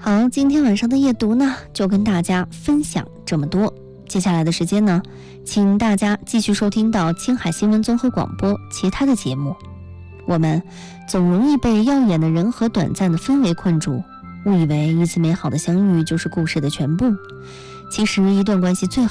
好，今天晚上的夜读呢，就跟大家分享这么多。接下来的时间呢，请大家继续收听到青海新闻综合广播其他的节目。我们总容易被耀眼的人和短暂的氛围困住，误以为一次美好的相遇就是故事的全部。其实一段关系最好